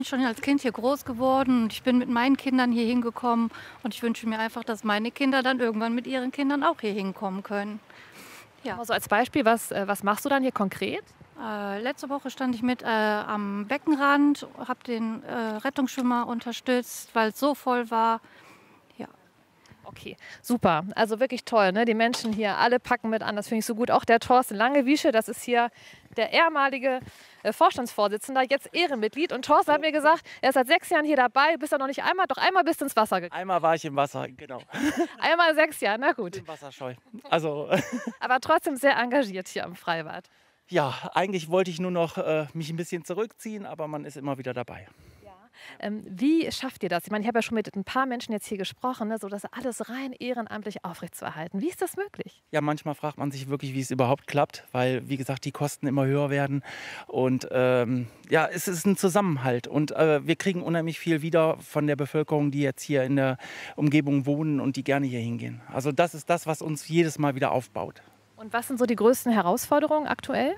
Schon als Kind hier groß geworden und ich bin mit meinen Kindern hier hingekommen und ich wünsche mir einfach, dass meine Kinder dann irgendwann mit ihren Kindern auch hier hinkommen können. Ja. Also als Beispiel, was machst du dann hier konkret? Letzte Woche stand ich mit am Beckenrand, habe den Rettungsschwimmer unterstützt, weil es so voll war. Ja. Okay, super. Also wirklich toll, ne? Die Menschen hier, alle packen mit an. Das finde ich so gut. Auch der Thorsten Langewiesche, das ist hier der ehemalige Vorstandsvorsitzender, jetzt Ehrenmitglied. Und Thorsten hat mir gesagt, er ist seit 6 Jahren hier dabei. Bist du noch nicht einmal? Doch einmal bist du ins Wasser gegangen. Einmal war ich im Wasser, genau. Einmal in 6 Jahren, na gut. Im Wasserscheu. Also, Aber trotzdem sehr engagiert hier am Freibad. ja, eigentlich wollte ich nur noch mich ein bisschen zurückziehen, aber man ist immer wieder dabei. Wie schafft ihr das? Ich meine, ich habe ja schon mit ein paar Menschen jetzt hier gesprochen, ne, so das alles rein ehrenamtlich aufrechtzuerhalten. Wie ist das möglich? Ja, manchmal fragt man sich wirklich, wie es überhaupt klappt, weil, wie gesagt, die Kosten immer höher werden. Und ja, es ist ein Zusammenhalt. Und wir kriegen unheimlich viel wieder von der Bevölkerung, die jetzt hier in der Umgebung wohnen und die gerne hier hingehen. Also das ist das, was uns jedes Mal wieder aufbaut. Und was sind so die größten Herausforderungen aktuell?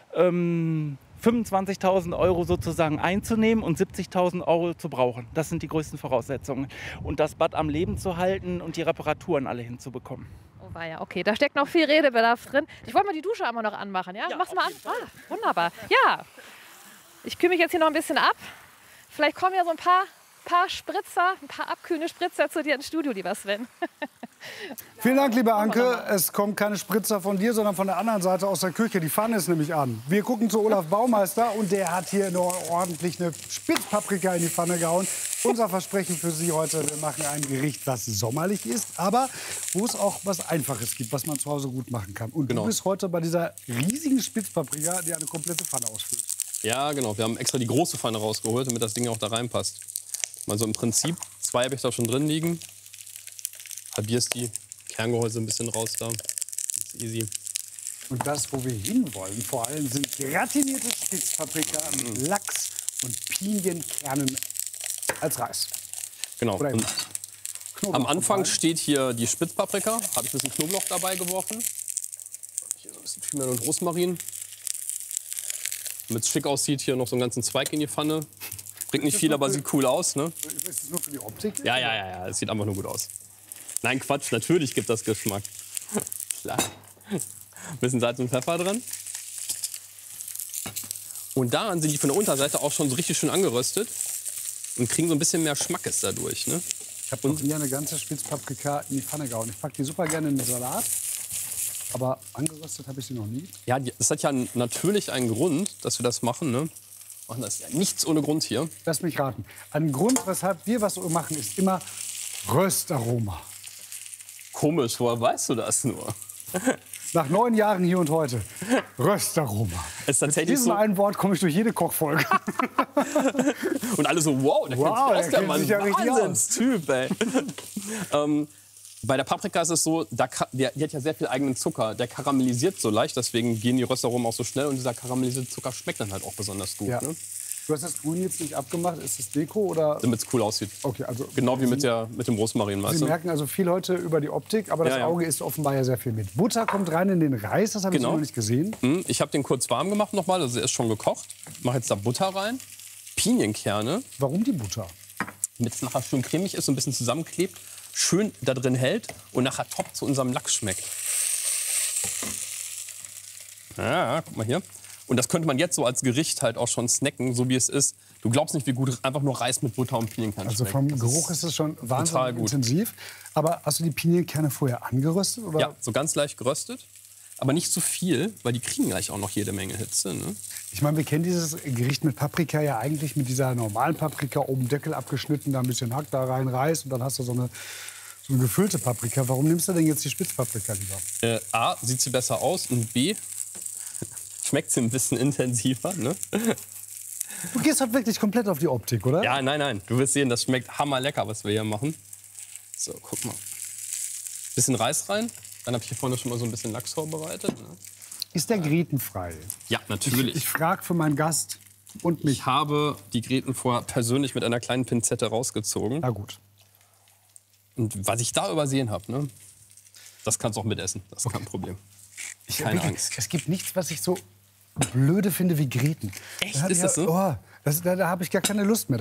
25.000 € sozusagen einzunehmen und 70.000 € zu brauchen. Das sind die größten Voraussetzungen. Und das Bad am Leben zu halten und die Reparaturen alle hinzubekommen. Oh weia, okay, da steckt noch viel Redebedarf drin. Ich wollte mal die Dusche einmal noch anmachen, ja? Ja, Mach's auf mal an. jeden Fall. Ah, wunderbar. Ja, ich kühle mich jetzt hier noch ein bisschen ab. Vielleicht kommen ja so ein paar Spritzer, ein paar abkühlende Spritzer zu dir ins Studio, lieber Sven. Vielen Dank, liebe Anke. Es kommt keine Spritzer von dir, sondern von der anderen Seite aus der Küche. Die Pfanne ist nämlich an. Wir gucken zu Olaf Baumeister und der hat hier noch ordentlich eine Spitzpaprika in die Pfanne gehauen. Unser Versprechen für Sie heute, wir machen ein Gericht, das sommerlich ist, aber wo es auch was Einfaches gibt, was man zu Hause gut machen kann. Und du bist heute bei dieser riesigen Spitzpaprika, die eine komplette Pfanne ausfüllt. Ja, genau. Wir haben extra die große Pfanne rausgeholt, damit das Ding auch da reinpasst. Also im Prinzip 2 habe ich da schon drin liegen. Halbierst die Kerngehäuse ein bisschen raus da. Das ist easy. Und das, wo wir hinwollen, vor allem sind gratinierte Spitzpaprika mit Lachs und Pinienkernen als Reis. Genau. Oder Und Knoblauch am Anfang dabei. steht hier die Spitzpaprika. Habe ich ein bisschen Knoblauch dabei geworfen. Hier so ein bisschen Thymian und Rosmarin. Damit es schick aussieht, hier noch so einen ganzen Zweig in die Pfanne. Bringt nicht viel, aber sieht cool aus, ne? Ist das nur für die Optik? Ja. Es sieht einfach nur gut aus. Nein, Quatsch, natürlich gibt das Geschmack. Klar. Bisschen Salz und Pfeffer dran. Und daran sind die von der Unterseite auch schon so richtig schön angeröstet und kriegen so ein bisschen mehr Schmackes dadurch, ne? Ich habe noch nie eine ganze Spitzpaprika in die Pfanne gehauen. Ich packe die super gerne in den Salat, aber angeröstet habe ich sie noch nie. Ja, das hat ja natürlich einen Grund, dass wir das machen, ne? Machen das ja nichts ohne Grund hier. Lass mich raten. Ein Grund, weshalb wir was so machen, ist immer Röstaroma. Komisch, woher weißt du das nur? Nach 9 Jahren hier und heute. Röstaroma. Es ist Mit tatsächlich diesem so. einen Wort komme ich durch jede Kochfolge. Und alle so, wow, der kennt sich aus, der der kennt Mann. sich ja richtig aus. Wahnsinnstyp, ey. Bei der Paprika ist es so, die hat ja sehr viel eigenen Zucker. Der karamellisiert so leicht, deswegen gehen die Röstaromen auch so schnell. Und dieser karamellisierte Zucker schmeckt dann halt auch besonders gut. Ja. Ne? Du hast das Grün jetzt nicht abgemacht. Ist das Deko oder? Damit es cool aussieht. Okay, also Genau wie mit dem Rosmarin, weißt Sie du? merken also viel heute über die Optik, aber das Ja. Auge isst offenbar ja sehr viel mit. Butter kommt rein in den Reis, das habe ich Genau. noch nicht gesehen. Ich habe den kurz warm gemacht nochmal, also er ist schon gekocht. Mache jetzt da Butter rein, Pinienkerne, Warum die Butter? damit es nachher schön cremig ist, so ein bisschen zusammenklebt, schön da drin hält und nachher top zu unserem Lachs schmeckt. Ja, guck mal hier. Und das könnte man jetzt so als Gericht halt auch schon snacken, so wie es ist. Du glaubst nicht, wie gut einfach nur Reis mit Butter und Pinienkerne Also schmeckt. vom Das Geruch ist es schon total wahnsinnig gut. intensiv. Aber hast du die Pinienkerne vorher angeröstet? Oder? Ja, so ganz leicht geröstet. Aber nicht zu viel, weil die kriegen gleich auch noch jede Menge Hitze. Ne? Ich meine, wir kennen dieses Gericht mit Paprika ja eigentlich mit dieser normalen Paprika, oben Deckel abgeschnitten, da ein bisschen Hack, da rein Reis und dann hast du so eine gefüllte Paprika. Warum nimmst du denn jetzt die Spitzpaprika lieber? A, sieht sie besser aus und B, schmeckt sie ein bisschen intensiver. Ne? Du gehst halt wirklich komplett auf die Optik, oder? Ja, nein. Du wirst sehen, das schmeckt hammerlecker, was wir hier machen. So, guck mal. Bisschen Reis rein. Dann habe ich hier vorne schon mal so ein bisschen Lachs vorbereitet. Ne? Ist der grätenfrei? Ja, natürlich. Ich frage für meinen Gast und mich. Ich habe die Gräten vorher persönlich mit einer kleinen Pinzette rausgezogen. Na gut. Und was ich da übersehen habe, ne, das kannst du auch mitessen. Das ist kein Problem. Keine Angst. Es gibt nichts, was ich so blöde finde wie Gräten. Echt? Dann hat Ist ja, das so? Oh, Da habe ich gar keine Lust mehr.